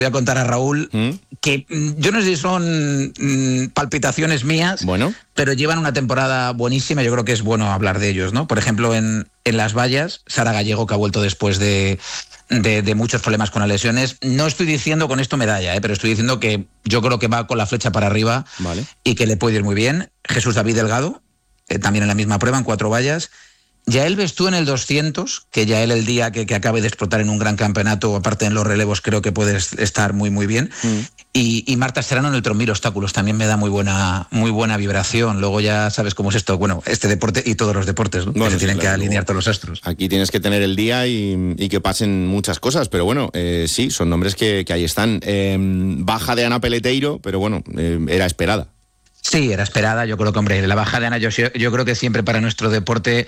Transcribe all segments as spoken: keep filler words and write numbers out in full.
voy a contar a Raúl ¿Mm? que yo no sé si son mm, palpitaciones mías, bueno. pero llevan una temporada buenísima. Yo creo que es bueno hablar de ellos, ¿no? Por ejemplo, en, en las vallas, Sara Gallego, que ha vuelto después de, de, de muchos problemas con las lesiones. No estoy diciendo con esto medalla, ¿eh? Pero estoy diciendo que yo creo que va con la flecha para arriba, vale, y que le puede ir muy bien. Jesús David Delgado, eh, también en la misma prueba, en cuatro vallas. Yael Bestú en el doscientos, que Yael el día que, que acabe de explotar en un gran campeonato, aparte en los relevos, creo que puede estar muy muy bien. Mm. Y, y Marta Serrano en el tres mil obstáculos, también me da muy buena muy buena vibración. Luego ya sabes cómo es esto, bueno, este deporte y todos los deportes, ¿no? Bueno, que se sí, tienen claro, que alinear todos los astros. Aquí tienes que tener el día y, y que pasen muchas cosas, pero bueno, eh, sí, son nombres que, que ahí están. Eh, baja de Ana Peleteiro, pero bueno, eh, era esperada. Sí, era esperada. Yo creo que, hombre, la baja de Ana, yo, yo creo que siempre para nuestro deporte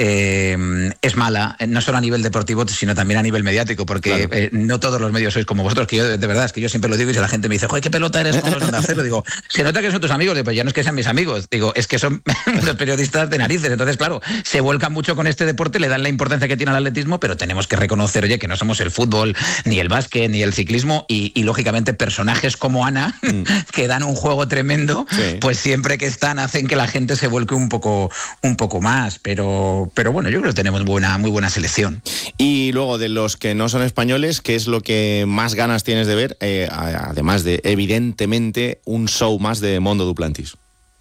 eh, es mala, no solo a nivel deportivo, sino también a nivel mediático, porque claro. eh, no todos los medios sois como vosotros, que yo, de verdad, es que yo siempre lo digo y si la gente me dice, joder, qué pelota eres con los Onda Cero, digo, se nota que son tus amigos, pues ya no es que sean mis amigos, digo, es que son los periodistas de narices. Entonces, claro, se vuelcan mucho con este deporte, le dan la importancia que tiene al atletismo, pero tenemos que reconocer, oye, que no somos el fútbol, ni el básquet, ni el ciclismo, y, y lógicamente personajes como Ana, mm. que dan un juego tremendo, sí. pues siempre que están hacen que la gente se vuelque un poco un poco más, pero pero bueno, yo creo que tenemos buena muy buena selección. Y luego, de los que no son españoles, ¿qué es lo que más ganas tienes de ver? Eh, además de, evidentemente, un show más de Mondo Duplantis.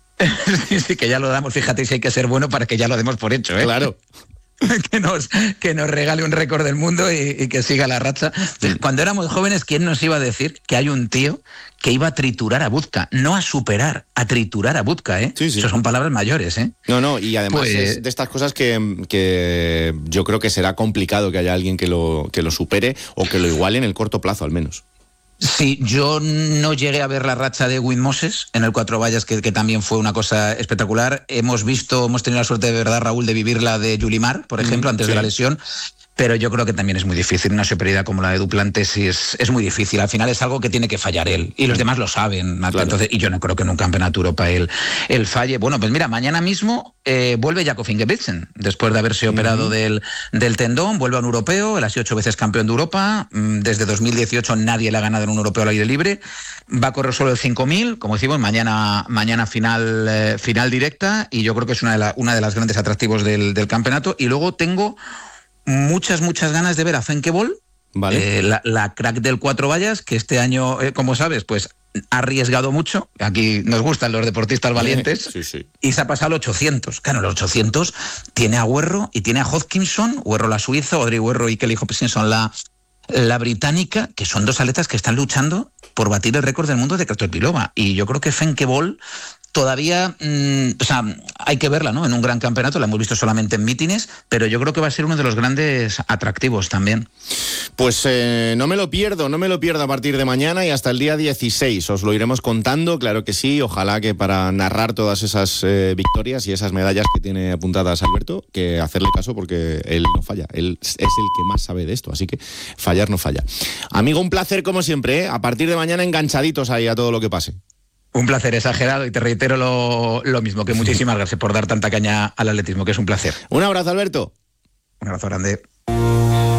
sí, sí, que ya lo damos, fíjate, si hay que ser bueno para que ya lo demos por hecho, ¿eh? Claro. que nos que nos regale un récord del mundo y, y que siga la racha. Cuando éramos jóvenes, ¿quién nos iba a decir que hay un tío que iba a triturar a Buzka? No a superar, a triturar a Buzka, ¿eh? Sí, sí. Eso son palabras mayores, ¿eh? No, no, y además pues... es de estas cosas que, que yo creo que será complicado que haya alguien que lo, que lo supere o que lo iguale en el corto plazo, al menos. Sí, yo no llegué a ver la racha de Wim Moses en el Cuatro Vallas, que, que también fue una cosa espectacular. Hemos visto, hemos tenido la suerte de verdad, Raúl, de vivir la de Yulimar, por ejemplo, mm, antes sí. de la lesión. Pero yo creo que también es muy difícil. Una superioridad como la de Duplantis sí es, es muy difícil. Al final es algo que tiene que fallar él. Y los demás lo saben. Claro. Entonces, y yo no creo que en un campeonato Europa él, él falle. Bueno, pues mira, mañana mismo eh, vuelve Jakob Ingebrigtsen. Después de haberse uh-huh. operado del, del tendón, vuelve a un europeo. Él ha sido ocho veces campeón de Europa. Desde dos mil dieciocho nadie le ha ganado en un europeo al aire libre. Va a correr solo el cinco mil. Como decimos, mañana, mañana final, eh, final directa. Y yo creo que es una de, la, una de las grandes atractivos del, del campeonato. Y luego tengo muchas, muchas ganas de ver a Femke Bol, vale. eh, la, la crack del Cuatro Vallas, que este año, eh, como sabes, pues ha arriesgado mucho. Aquí nos gustan los deportistas valientes. Sí, sí. Y se ha pasado al ochocientos. Claro, los ochocientos tiene a Huerro y tiene a Hodgkinson, Huerro la suiza, Audrey Huerro y Kelly Hopkinson la, la británica, que son dos atletas que están luchando por batir el récord del mundo de Kratochvílova. Y yo creo que Femke Bol todavía, mmm, o sea, hay que verla, ¿no? En un gran campeonato, la hemos visto solamente en mítines, pero yo creo que va a ser uno de los grandes atractivos también. Pues eh, no me lo pierdo, no me lo pierdo a partir de mañana y hasta el día dieciséis. Os lo iremos contando, claro que sí. Ojalá que para narrar todas esas eh, victorias y esas medallas que tiene apuntadas Alberto, que hacerle caso porque él no falla. Él es el que más sabe de esto, así que fallar no falla. Amigo, un placer como siempre, ¿eh? A partir de mañana enganchaditos ahí a todo lo que pase. Un placer exagerado y te reitero lo, lo mismo, que muchísimas gracias por dar tanta caña al atletismo, que es un placer. Un abrazo, Alberto. Un abrazo grande.